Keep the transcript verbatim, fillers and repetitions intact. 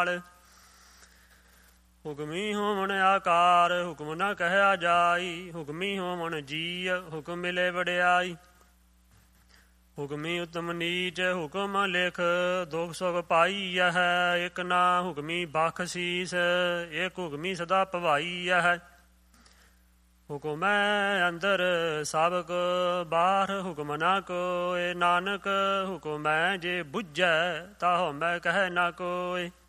ਕਾਲ। ਹੁਕਮੀ ਹੋਵਣ ਆਕਾਰ ਹੁਕਮ ਨਾ ਕਹਿਆ ਜਾਈ। ਹੁਕਮੀ ਹੋਵਣ ਜੀਅ ਹੁਕਮ ਮਿਲੇ ਵਡਿਆਈ। ਹੁਕਮੀ ਉਤਮ ਨੀਚ ਹੁਕਮ ਲਿਖ ਦੁਖ ਸੁਖ ਪਾਈ ਹੈ। ਇੱਕ ਨਾ ਹੁਕਮੀ ਬਖਸ਼ੀਸ ਇੱਕ ਹੁਕਮੀ ਸਦਾ ਭਵਾਈ ਹੈ। ਹੁਕਮੈ ਅੰਦਰ ਸਭ ਕੋ ਬਾਹਰ ਹੁਕਮ ਨਾ ਕੋਇ। ਨਾਨਕ ਹੁਕਮੈ ਜੇ ਬੁੱਝੈ ਤਾ ਹਉਮੈ ਕਹਿ ਨਾ ਕੋਇ।